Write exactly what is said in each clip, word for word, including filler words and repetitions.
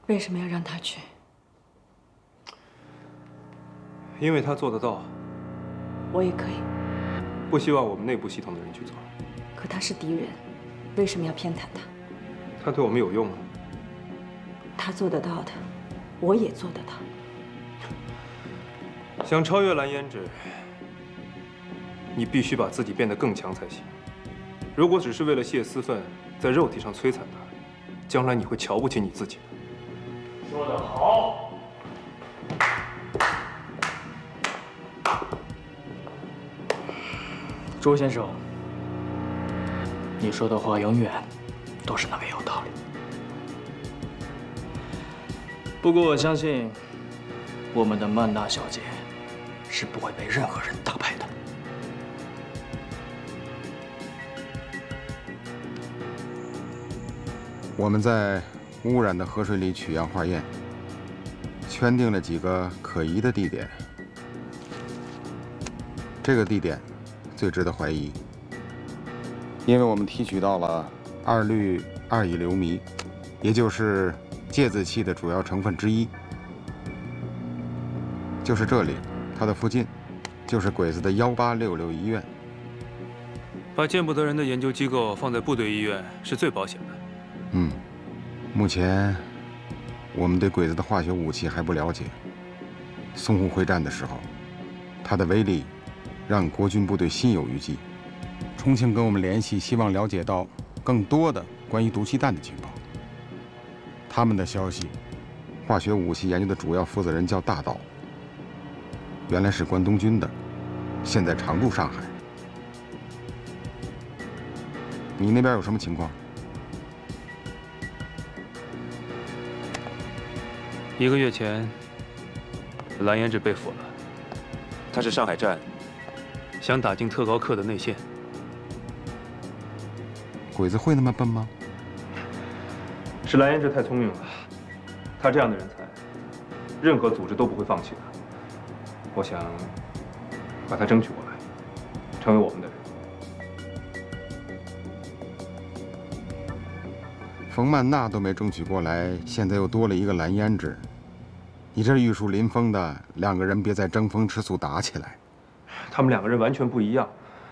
为什么要让他去？ 因为他做得到。 我也可以。 不希望我们内部系统的人去做。 可他是敌人，为什么要偏袒他？ 他对我们有用啊。 他做得到的，我也做得到。 想超越蓝胭脂，你必须把自己变得更强才行。如果只是为了泄私愤，在肉体上摧残他，将来你会瞧不起你自己的。 说得好。 周先生，你说的话永远都是那么有道理。不过我相信，我们的曼娜小姐是不会被任何人打败的。 我们在污染的河水里取样化验，圈定了几个可疑的地点。这个地点 最值得怀疑，因为我们提取到了二氯二乙硫醚，也就是芥子气的主要成分之一。就是这里，它的附近，就是鬼子的幺八六六医院。 把见不得人的研究机构放在部队医院是最保险的。 嗯，目前我们对鬼子的化学武器还不了解。淞沪会战的时候，它的威力 让国军部队心有余悸。重庆跟我们联系，希望了解到更多的关于毒气弹的情报。他们的消息，化学武器研究的主要负责人叫大岛，原来是关东军的，现在常驻上海。你那边有什么情况？ 一个月前，蓝胭脂被俘了， 他是上海站想打进特高课的内线。 鬼子会那么笨吗？ 是蓝胭脂太聪明了，他这样的人才，任何组织都不会放弃的。我想把他争取过来，成为我们的人。 冯曼娜都没争取过来，现在又多了一个蓝胭脂，你这玉树临风的，两个人别再争风吃醋打起来。 他们两个人完全不一样，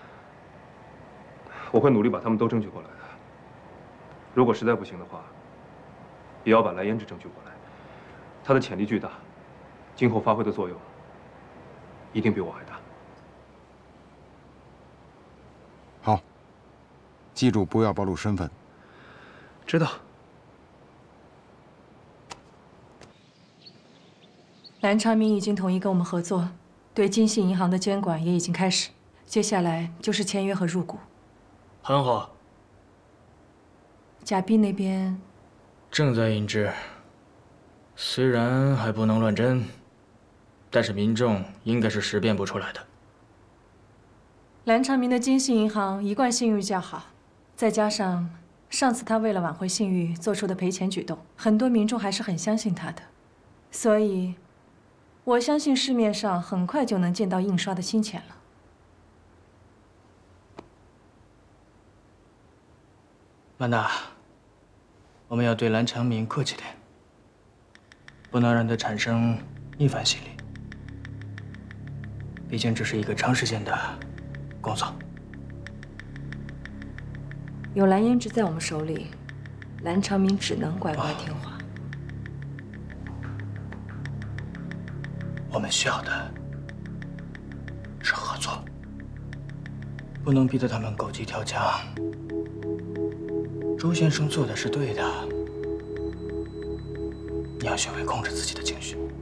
我会努力把他们都争取过来的。如果实在不行的话，也要把蓝胭脂争取过来。她的潜力巨大，今后发挥的作用一定比我还大。 好，记住不要暴露身份。 知道。 蓝长明已经同意跟我们合作。 对金信银行的监管也已经开始，接下来就是签约和入股。 很好。 贾碧那边正在印制，虽然还不能乱真，但是民众应该是识辨不出来的。 蓝长明的金信银行一贯信誉较好，再加上上次他为了挽回信誉做出的赔钱举动，很多民众还是很相信他的，所以 我相信市面上很快就能见到印刷的新钱了。 曼娜，我们要对蓝长明客气点，不能让他产生逆反心理。毕竟这是一个长时间的工作。 有蓝胭脂在我们手里，蓝长明只能乖乖听话。 我们需要的是合作，不能逼得他们狗急跳墙。周先生做的是对的，你要学会控制自己的情绪。